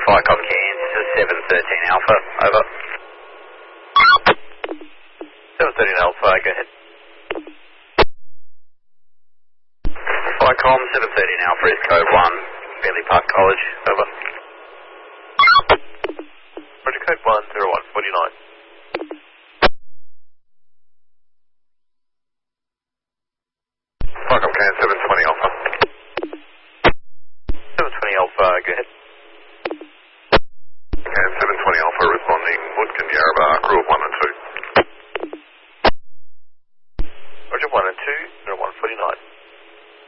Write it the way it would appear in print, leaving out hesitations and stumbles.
Vicom Kansas 713 Alpha, over. 713 Alpha, go ahead. Vicom 713 Alpha is code 1, Bailey Park College, over. Roger, code 1, 0149.